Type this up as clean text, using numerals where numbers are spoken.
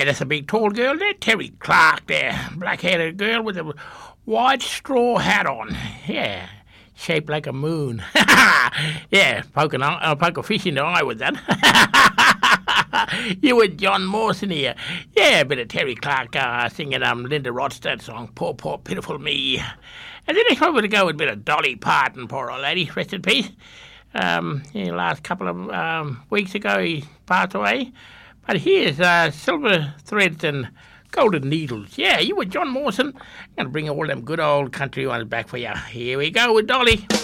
Yeah, that's a big tall girl there, Terry Clark there. Black-headed girl with a white straw hat on. Yeah, shaped like a moon. Yeah, poke a fish in the eye with that. You and John Mawson here. Yeah, a bit of Terry Clark singing Linda Ronstadt song, Poor, Poor, Pitiful Me. And then I thought we'd go with a bit of Dolly Parton, poor old lady, rest in peace. Last couple of weeks ago he passed away. But here's Silver Threads and Golden Needles. Yeah, you and John Mawson. I'm going to bring all them good old country ones back for you. Here we go with Dolly.